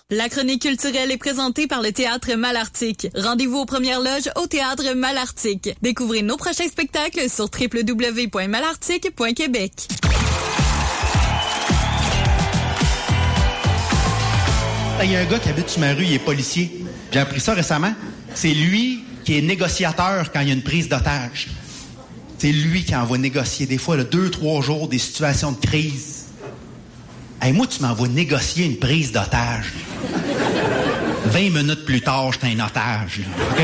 La chronique culturelle est présentée par le Théâtre Malartic. Rendez-vous aux premières loges au Théâtre Malartic. Découvrez nos prochains spectacles sur www.malartic.québec. Il y a un gars qui habite sur ma rue, il est policier. J'ai appris ça récemment. C'est lui qui est négociateur quand il y a une prise d'otage. C'est lui qui envoie négocier des fois 2-3 jours des situations de crise. Hey, moi, tu m'envoies négocier une prise d'otage. 20 minutes plus tard, j'étais un otage. Là, OK?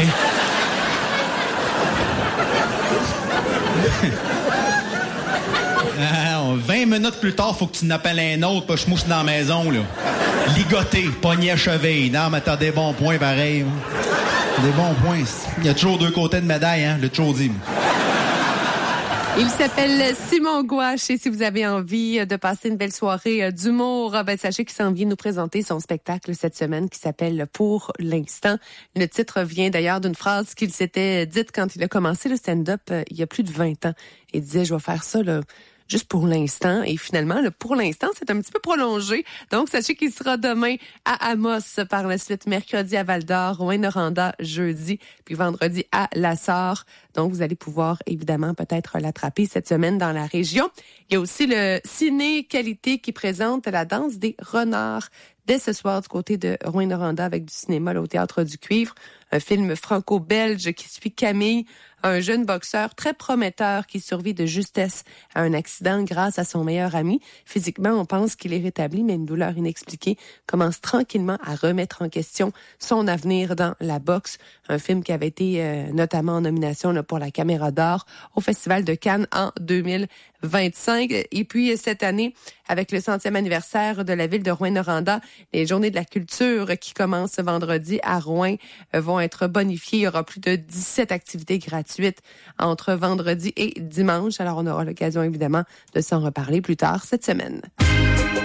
20 minutes plus tard, faut que tu n'appelles un autre, pas je mousse dans la maison, là. Ligoté, pogné à cheville. Non, mais t'as des bons points, pareil. Des bons points. Il y a toujours deux côtés de médaille, hein, le toujours dit. Il s'appelle Simon Gouache et si vous avez envie de passer une belle soirée d'humour, sachez qu'il s'en vient nous présenter son spectacle cette semaine qui s'appelle Pour l'instant. Le titre vient d'ailleurs d'une phrase qu'il s'était dite quand il a commencé le stand-up il y a plus de 20 ans. Il disait, je vais faire ça là, juste pour l'instant. Et finalement, pour l'instant, c'est un petit peu prolongé. Donc, sachez qu'il sera demain à Amos, par la suite mercredi à Val-d'Or, Rouyn-Noranda jeudi, puis vendredi à La Sarre. Donc, vous allez pouvoir évidemment peut-être l'attraper cette semaine dans la région. Il y a aussi le Ciné Qualité qui présente la danse des renards dès ce soir du côté de Rouyn-Noranda avec du cinéma là, au Théâtre du Cuivre. Un film franco-belge qui suit Camille, un jeune boxeur très prometteur qui survit de justesse à un accident grâce à son meilleur ami. Physiquement, on pense qu'il est rétabli, mais une douleur inexpliquée commence tranquillement à remettre en question son avenir dans la boxe. Un film qui avait été notamment en nomination là, pour la Caméra d'Or au Festival de Cannes en 2025. Et puis cette année, avec le 100e anniversaire de la ville de Rouyn-Noranda, les Journées de la culture qui commencent ce vendredi à Rouyn vont être bonifiées. Il y aura plus de 17 activités gratuites entre vendredi et dimanche. Alors, on aura l'occasion, évidemment, de s'en reparler plus tard cette semaine.